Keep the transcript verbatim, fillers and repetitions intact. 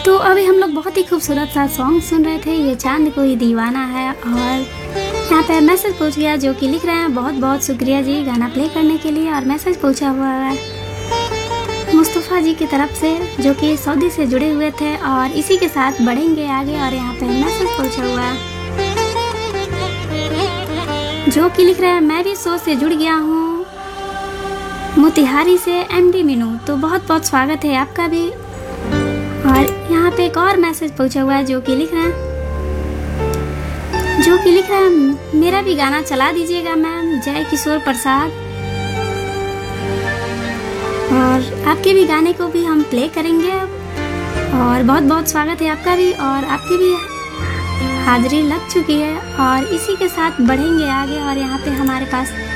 तो अभी हम लोग बहुत ही खूबसूरत सा सॉन्ग सुन रहे थे, ये चांद कोई दीवाना है। और यहाँ पे मैसेज पहुँच गया जो कि लिख रहे हैं, बहुत बहुत शुक्रिया जी गाना प्ले करने के लिए। और मैसेज पहुँचा हुआ है मुस्तफ़ा जी की तरफ से जो कि सऊदी से जुड़े हुए थे और इसी के साथ बढ़ेंगे आगे। और यहाँ पे मैसेज पहुँचा हुआ है जो कि लिख रहे हैं, मैं भी शो से जुड़ गया हूँ मोतिहारी से एमडी मीनू। तो बहुत बहुत स्वागत है आपका भी। और यहाँ पे एक और मैसेज पहुँचा हुआ है जो कि लिख रहे हैं जो कि लिख रहा है मेरा भी गाना चला दीजिएगा मैम, जय किशोर प्रसाद। और आपके भी गाने को भी हम प्ले करेंगे और बहुत बहुत स्वागत है आपका भी। और आपकी भी हाजिरी लग चुकी है और इसी के साथ बढ़ेंगे आगे। और यहाँ पे हमारे पास